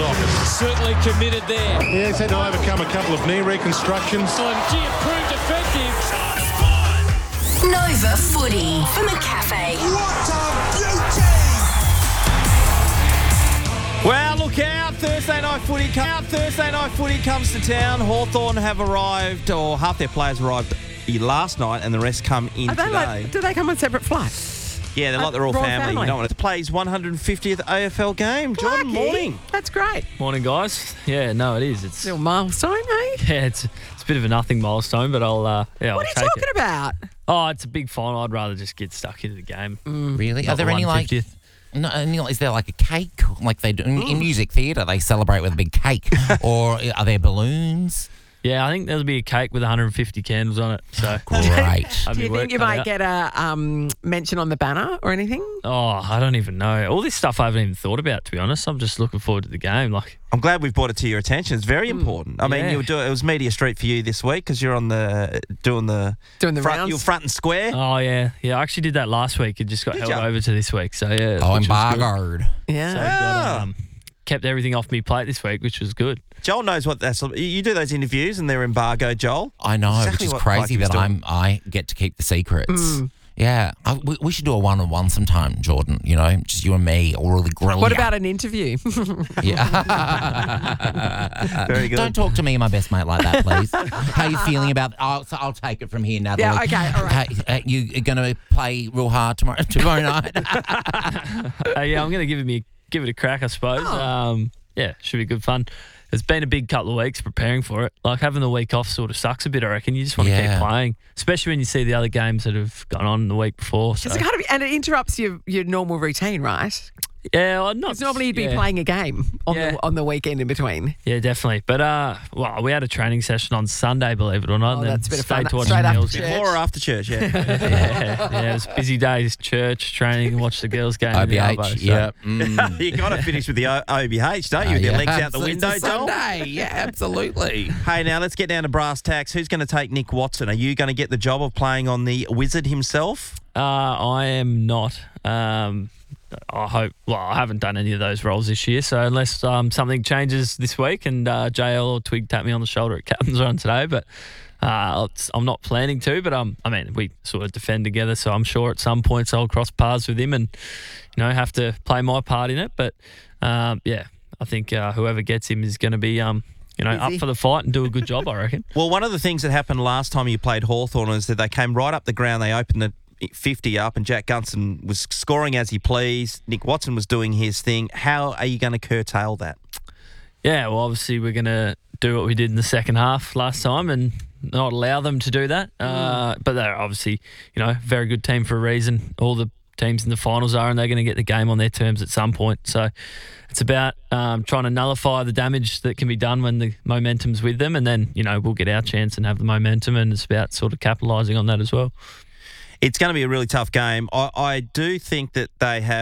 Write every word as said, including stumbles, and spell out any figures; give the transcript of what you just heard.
Dockett. Certainly committed there. Yeah, he's had to overcome a couple of knee reconstructions. Gee, it proved effective. Nova Footy from a cafe. What a beauty! Well, look out. Thursday night footy com- out. Thursday night footy comes to town. Hawthorn have arrived, or half their players arrived last night, and the rest come in Are they today. like, do they come on separate flights? Yeah, they're Uh, like the royal royal family. family. You don't want to play his one hundred fiftieth A F L game. John, Blackie, morning. That's great. Morning, guys. Yeah, no, it is. It's Little milestone, eh? yeah, it's it's a bit of a nothing milestone, but I'll uh, yeah, What I'll are you take talking it. about? Oh, it's a big final. I'd rather just get stuck into the game. Really? Not Are there the any like? one hundred fiftieth. No, any, is there like a cake like they do in, in music theatre? They celebrate with a big cake, or are there balloons? Yeah, I think there'll be a cake with one hundred fifty candles on it. So Great. I'd Do be you work think you cut might out. get a um, mention on the banner or anything? Oh, I don't even know. All this stuff I haven't even thought about, to be honest. I'm just looking forward to the game. Like, I'm glad we've brought it to your attention. It's very important. I mean, yeah. you were doing, it was Media Street for you this week because you're on the doing the Doing the front, rounds? You're front and square. oh yeah, yeah. I actually did that last week. It just got Did held ya? over to this week. So yeah. Oh, which was good. embargoed. Yeah. So got, um, kept everything off me plate this week, which was good. Joel knows what that's. You- You do those interviews and they're embargo, Joel. I know, Exactly which is what crazy Blackie was that doing. I'm I get to keep the secrets. Yeah, I, we, we should do a one-on-one sometime, Jordan. You know, just you and me, all really grill What ya. about an interview? Yeah. Very good. Don't talk to me and my best mate like that, please. How you feeling about? I'll, so I'll take it from here, Natalie. Yeah, okay, all right. Hey, uh, you going to play real hard tomorrow tomorrow night? Uh, yeah, I'm going to give it me give it a crack, I suppose. Oh. Um, yeah, should be good fun. It's been a big couple of weeks preparing for it. Like having the week off sort of sucks a bit, I reckon. You just want to Yeah. keep playing, especially when you see the other games that have gone on the week before. So. It's kind of, and it interrupts your, your normal routine, right? Yeah, well, not Because normally you'd be yeah. playing a game on Yeah. the on the weekend in between. Yeah, definitely. But uh, well, we had a training session on Sunday, believe it or not. Oh, and then that's a bit of stayed fun. to watch Straight the after girls' church. game. Before or after church, yeah. yeah, yeah, it was busy days, church, training, watch the girls' game. in the Arvo, O B H, so- yeah. Mm. you got to finish with the O- OBH, don't you? With your Yeah, legs out the it's- window, it's a Joel. Sunday. Yeah, absolutely. Hey, now let's get down to brass tacks. Who's going to take Nick Watson? Are you going to get the job of playing on the Wizard himself? Uh, I am not. Um, I hope. Well, I haven't done any of those roles this year, so unless um, something changes this week and uh, J L or Twig tap me on the shoulder at captain's run today, but uh, it's, I'm not planning to. But um, I mean, we sort of defend together, so I'm sure at some points I'll cross paths with him and you know have to play my part in it. But um, yeah, I think uh, whoever gets him is going to be um, you know Busy. up for the fight and do a good job, I reckon. Well, one of the things that happened last time you played Hawthorn is that they came right up the ground. They opened the fifty up and Jack Gunson was scoring as he pleased. Nick Watson was doing his thing. How are you going to curtail that? Yeah, well, obviously we're going to do what we did in the second half last time and not allow them to do that. Uh, but they're obviously, you know, a very good team for a reason. All the teams in the finals are, and they're going to get the game on their terms at some point. So it's about um, trying to nullify the damage that can be done when the momentum's with them, and then, you know, we'll get our chance and have the momentum, and it's about sort of capitalising on that as well. It's going to be a really tough game. I, I do think that they have